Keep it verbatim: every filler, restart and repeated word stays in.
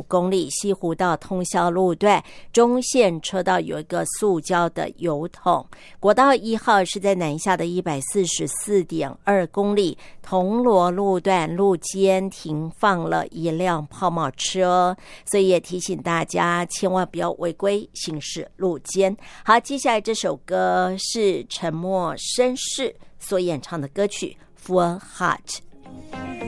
公里，西湖道通霄路段中线车道有一个塑胶的油桶。国道一号是在南下的一百四十四点二公里，铜锣路段路肩停放了一辆泡沫车，所以也提醒大家千万不要违规行驶路肩。好，接下来这首歌是沉默绅士所演唱的歌曲 Full Heart。